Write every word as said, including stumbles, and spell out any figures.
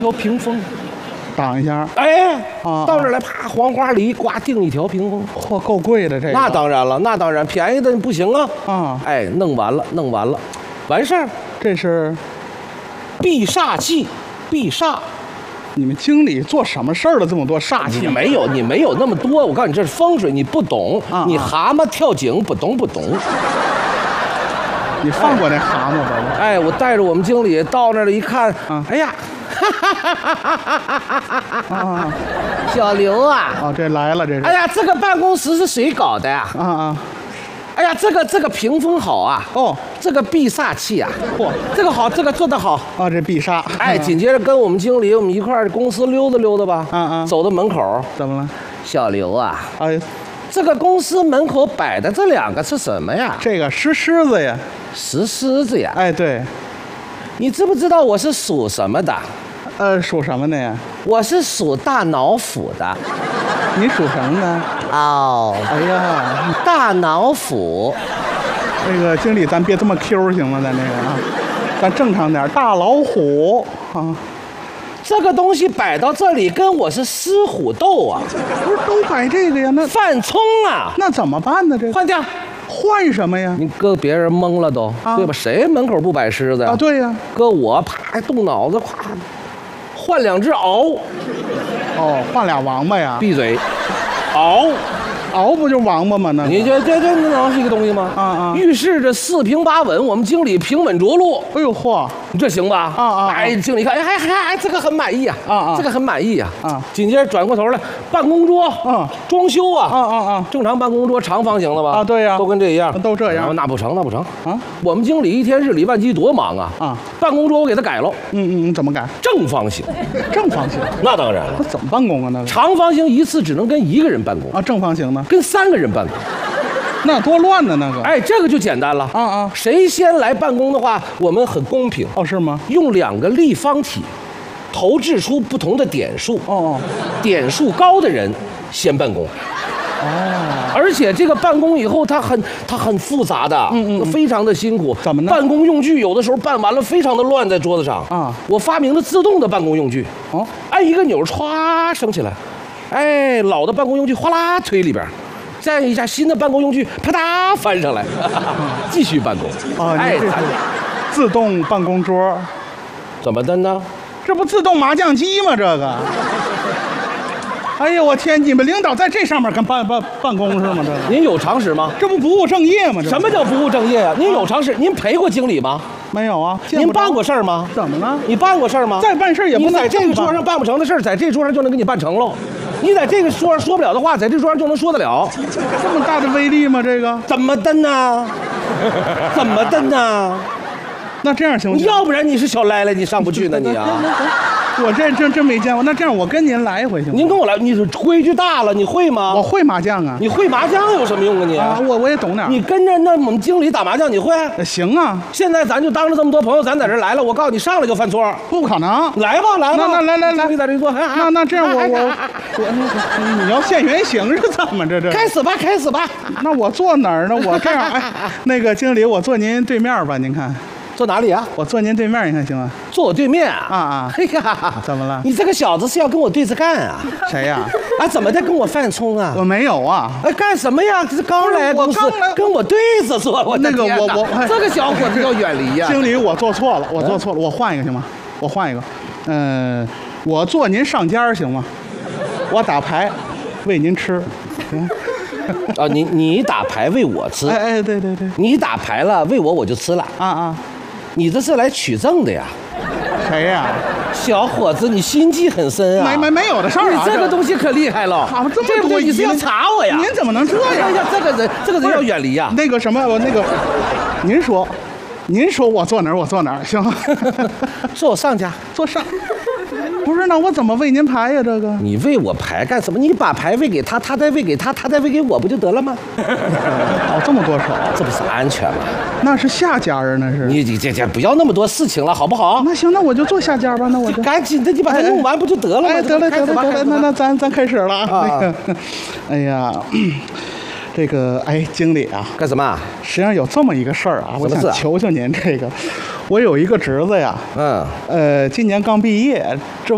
条屏风， 挡一下。 哎， 啊， 到这儿来，啪，黄花梨呱订一条屏风， 嚯，够贵的这个。 那当然了，那当然，便宜的不行啊。 啊， 哎，弄完了，弄完了，完事儿， 这是避煞器，避煞。 你们经理做什么事儿了？这么多煞气？ 你没有，你没有那么多。我告诉你，这是风水，你不懂。 啊、 你蛤蟆跳井，不懂不懂。 你放过那蛤蟆吧？ 哎，我带着我们经理到那儿了，一看， 啊、 哎呀， 啊， 小刘啊， 哦，这来了，这是。 哎呀，这个办公室是谁搞的呀？ 啊啊， 哎呀，这个这个屏风好啊。 哦， 这个避煞器啊，嚯，这个好，这个做得好。 啊，这必杀。 哎，紧接着跟我们经理，我们一块儿公司溜达溜达吧。 嗯嗯。 走到门口， 怎么了？ 小刘啊， 哎， 这个公司门口摆的这两个是什么呀？ 这个石狮子呀。 石狮子呀。 哎，对。 你知不知道我是属什么的？ 呃，属什么的呀？ 我是属大脑府的。 你属什么呢？ 哦， 哎呀， 大脑府。 那个经理，咱别这么 Q 行吗？咱这个啊，咱正常点。大老虎啊， 这个东西摆到这里，跟我是狮虎斗啊！ 不是都摆这个呀？那犯冲啊！ 那怎么办呢？这个换掉。 换什么呀？ 你搁别人懵了都， 啊、 对吧？谁门口不摆狮子呀？ 啊，对呀。 搁我啪动脑子，咵换两只獒。 哦，换俩王八呀？ 闭嘴，獒。 獒不就王八吗？那你这这这能是一个东西吗？ 啊啊！ 预示着四平八稳，我们经理平稳着陆。 哎呦嚯， 你这行吧？ 啊啊！ 哎，经理看，哎哎哎，这个很满意啊！ 啊啊， 这个很满意啊！ 啊， 紧接着转过头来，办公桌， 啊， 装修啊， 啊啊啊， 正常办公桌长方形的吧？ 啊，对呀， 都跟这一样， 都这样。 那不成，那不成啊！ 我们经理一天日理万机，多忙啊！ 啊， 办公桌我给他改了。 嗯嗯，怎么改？ 正方形。 正方形？ 那当然了。 那怎么办公啊？那个长方形一次只能跟一个人办公啊，正方形呢？ 跟三个人办公。 那多乱呢，那个。 哎，这个就简单了。 啊啊， 谁先来办公的话，我们很公平。 哦，是吗？ 用两个立方体，投掷出不同的点数。 哦哦， 点数高的人先办公。 哦， 而且这个办公以后，它很它很复杂的， 嗯嗯， 非常的辛苦。 怎么呢？ 办公用具有的时候办完了，非常的乱在桌子上。 啊， 我发明了自动的办公用具。 哦， 按一个钮，歘升起来。哎，老的办公用具哗啦推里边。再一下新的办公用具，啪嗒翻上来，继续办公。 哦， 哎， 这是自动办公桌， 怎么的呢？ 这不自动麻将机吗？这个。哎呀，我天！你们领导在这上面跟办办办公是吗？这个。 您有常识吗？ 这不不务正业吗？这什么叫不务正业啊？您有常识？您陪过经理吗？ 没有啊。 您办过事儿吗？ 怎么了？ 你办过事儿吗？ 再办事儿也不能在这个桌上办不成的事儿，在这桌上就能给你办成喽。你在这个桌上说不了的话，在这桌上就能说得了。 这么大的威力吗？这个怎么的呢？怎么的呢？ 那这样行不行？ 要不然你是小赖赖，你上不去呢你啊！ 我这真真没见过。那这样我跟您来一回行吗？ 您跟我来，你是规矩大了，你会吗？ 我会麻将啊。 你会麻将有什么用啊你？ 啊，我我也懂点。 你跟着那我们经理打麻将，你会？ 行啊。 现在咱就当着这么多朋友，咱在这来了，我告诉你，上来就犯错。 不可能。 来吧，来吧。 那那来来来， 你在这坐。 那那这样我我我，你要现原形是怎么着这？ 开始吧，开始吧。 那我坐哪儿呢？我这样，哎，那个经理，我坐您对面吧，您看。 坐哪里啊？ 我坐您对面，你看行吗？ 坐我对面啊？ 啊啊！ 哎呀， 怎么了？ 你这个小子是要跟我对着干啊？ 谁呀？ 啊，怎么在跟我犯冲啊？ 我没有啊！ 哎，干什么呀？这是刚来公司，跟我对着坐。我那个我我这个小伙子要远离呀。 经理，我做错了，我做错了，我换一个行吗？我换一个，嗯，我坐您上家行吗？我打牌，喂您吃，行。 啊，你你打牌喂我吃？ 哎哎，对对对。 你打牌了喂我我就吃了。 啊啊。 你这是来取证的呀？ 谁呀？ 小伙子，你心机很深啊！ 没没没有的事儿啊！ 你这个东西可厉害了。 啊，这么多， 你是要查我呀？ 您怎么能这样？ 哎呀，这个人，这个人要远离呀。 那个什么，我那个，您说，您说我坐哪儿，我坐哪儿，行？ 说我上家， 坐上。不是，那我怎么喂您牌呀？这个你喂我牌干什么？你把牌喂给他，他再喂给他，他再喂给我，不就得了吗？ 哦，这么多手， 这不是安全吗？ 那是下家人，那是。 你你这这不要那么多事情了，好不好？ 那行，那我就坐下家吧。那我就赶紧的，你把它弄完不就得了吗？ 哎，得了得了得了，那那咱咱开始了啊。那个，哎呀。这个哎，经理啊， 干什么？ 实际上有这么一个事儿啊，我想求求您这个，我有一个侄子呀， 嗯， 呃，今年刚毕业，这